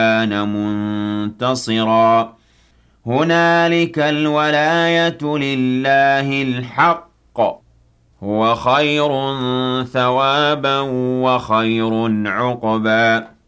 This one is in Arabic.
كان منتصرا هنالك الولاية لله الحق هو خير ثوابا وخير عقبا